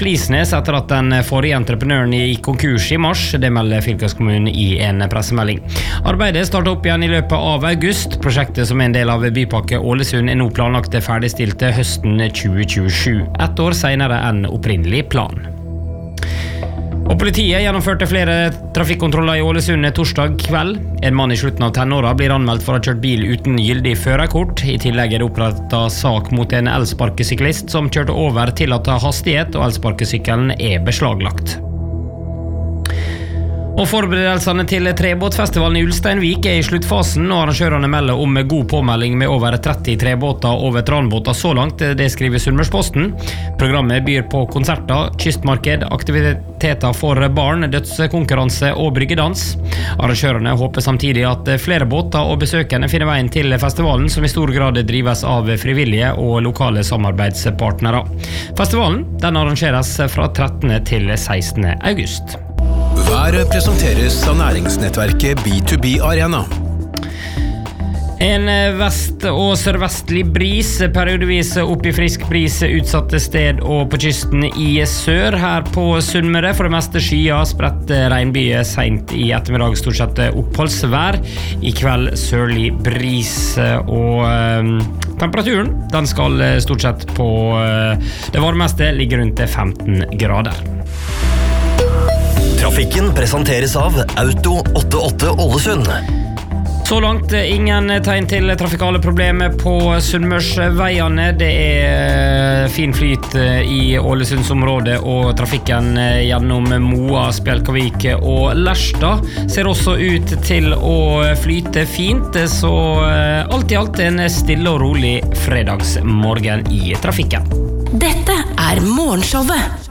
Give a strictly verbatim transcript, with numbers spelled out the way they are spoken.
Flisnes etter at den forrige entreprenøren gikk konkurs i mars, det melder fylkeskommunen i en pressemelding. Arbeidet startet opp igjen i løpet av august. Prosjektet som er en del av Bypakke Ålesund er nå planlagt ferdigstilt til høsten tjue tjuesju, ett år senere enn opprinnelig plan. Og politiet gjennomførte flere trafikkontroller i Ålesund torsdag kveld. En mann i slutten av tenåra blir anmeldt for å ha kjørt bil uten gyldig førerkort. I tillegg er det opprettet sak mot en elsparkesyklist som kjørte over tillatt hastighet, og elsparkesykkelen er beslaglagt. Og forberedelsene til trebåtfestivalen i Ulsteinvik er i sluttfasen, og arrangørene melder om god påmelding med over tretti trebåter og veteranbåter så langt, det skriver Sunnmørsposten. Programmet byr på konserter, kystmarked, aktiviteter for barn, dødskonkurranse og bryggedans. Arrangørene håper samtidig at flere båter og besøkende finner veien til festivalen, som i stor grad drives av frivillige og lokale samarbeidspartnere. Festivalen den arrangeres fra trettende til sekstende august. Været presenteres av næringsnettverket B to B Arena. En vest- og sørvestlig bris, periodevis opp i frisk bris utsatte sted og på kysten i sør. Her på Sunnmøre for det meste skyer, spredt regnbyger sent i ettermiddag, stort sett oppholdsvær. I kveld sørlig bris, og øh, temperaturen den skal stort sett på øh, det varmeste ligger rundt femten grader. Trafikken presenteres av Auto åttiåtte Ålesund. Så langt ingen tegn til trafikale problemer på Sunnmørsveiene. Det er fin flyt i Ålesundsområdet, og trafikken gjennom Moa, Spjelkavik og Lersta ser også ut til å flyte fint, så alt i alt en stille og rolig fredagsmorgen i trafikken. Dette er Morgenshowet